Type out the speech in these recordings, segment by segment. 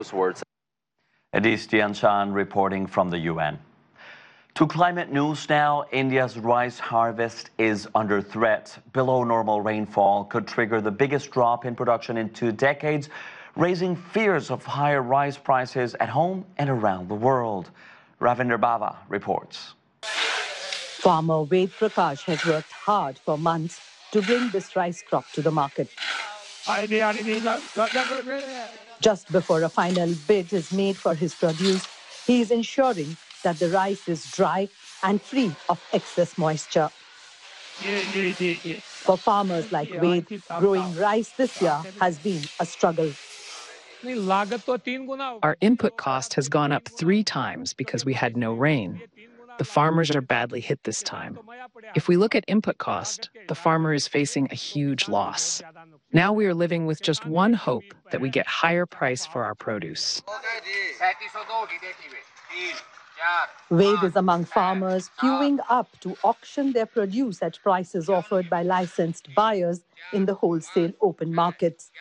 words. Adis Tianchan reporting from the UN. To climate news now, India's rice harvest is under threat. Below normal rainfall could trigger the biggest drop in production in 2 decades, raising fears of higher rice prices at home and around the world. Ravinder Bava reports. Farmer Ved Prakash has worked hard for months to bring this rice crop to the market. Just before a final bid is made for his produce, he is ensuring that the rice is dry and free of excess moisture. For farmers like Ved, growing rice this year has been a struggle. Our input cost has gone up 3 times because we had no rain. The farmers are badly hit this time. If we look at input cost, the farmer is facing a huge loss. Now we are living with just one hope, that we get higher price for our produce. Ved is among farmers queuing up to auction their produce at prices offered by licensed buyers in the wholesale open markets.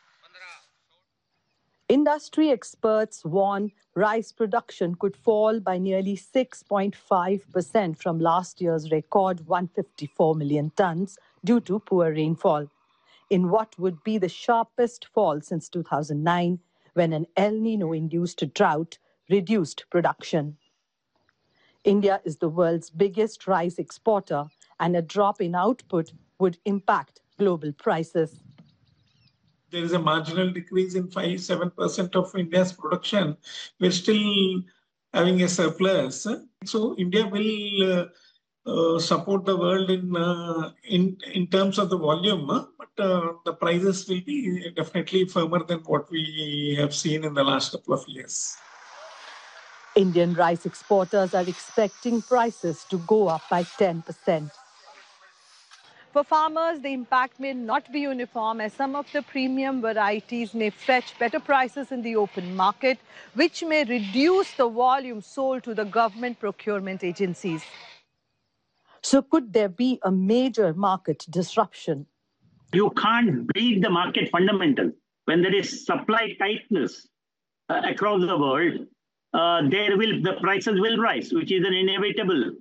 Industry experts warn rice production could fall by nearly 6.5% from last year's record 154 million tons due to poor rainfall, in what would be the sharpest fall since 2009, when an El Nino-induced drought reduced production. India is the world's biggest rice exporter, and a drop in output would impact global prices. There is a marginal decrease in 5-7% of India's production. We're still having a surplus. So India will support the world in terms of the volume, but the prices will be definitely firmer than what we have seen in the last couple of years. Indian rice exporters are expecting prices to go up by 10%. For farmers, the impact may not be uniform, as some of the premium varieties may fetch better prices in the open market, which may reduce the volume sold to the government procurement agencies. So could there be a major market disruption? You can't beat the market fundamental. When there is supply tightness across the world, the prices will rise, which is an inevitable.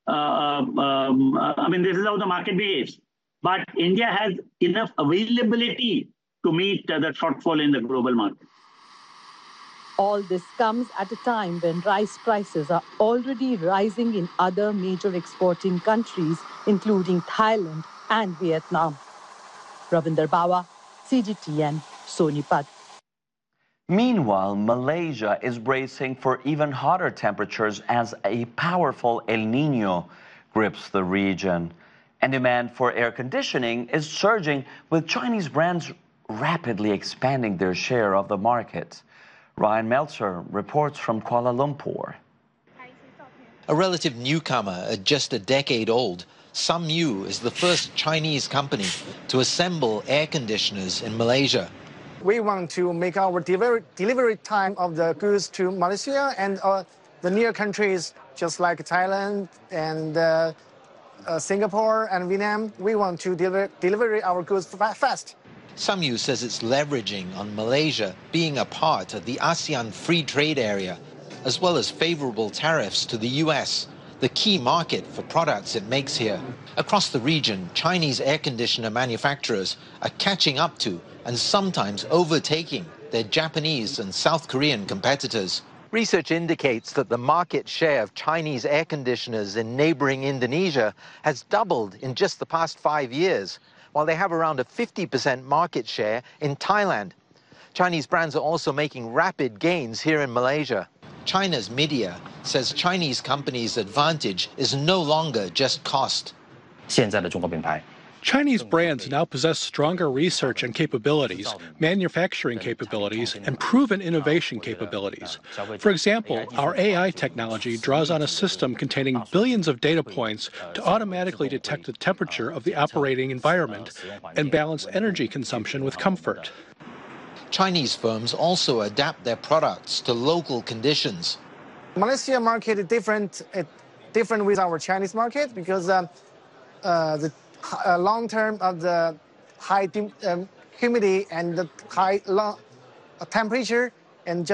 This is how the market behaves. But India has enough availability to meet the shortfall in the global market. All this comes at a time when rice prices are already rising in other major exporting countries, including Thailand and Vietnam. Ravinder Bava, CGTN, Sonipat. Meanwhile, Malaysia is bracing for even hotter temperatures as a powerful El Nino grips the region. And demand for air conditioning is surging, with Chinese brands rapidly expanding their share of the market. Ryan Meltzer reports from Kuala Lumpur. A relative newcomer at just a decade old, Samyu is the first Chinese company to assemble air conditioners in Malaysia. We want to make our delivery time of the goods to Malaysia and the near countries, just like Thailand and Singapore and Vietnam. We want to deliver our goods fast. Samyu says it's leveraging on Malaysia being a part of the ASEAN free trade area, as well as favorable tariffs to the US, the key market for products it makes here. Across the region, Chinese air conditioner manufacturers are catching up to and sometimes overtaking their Japanese and South Korean competitors. Research indicates that the market share of Chinese air conditioners in neighboring Indonesia has doubled in just the past 5 years, while they have around a 50% market share in Thailand. Chinese brands are also making rapid gains here in Malaysia. China's media says Chinese companies' advantage is no longer just cost. Chinese brands now possess stronger research and capabilities, manufacturing capabilities, and proven innovation capabilities. For example, our AI technology draws on a system containing billions of data points to automatically detect the temperature of the operating environment and balance energy consumption with comfort. Chinese firms also adapt their products to local conditions. Malaysia market is different with our Chinese market because the long term of the high humidity and the high temperature and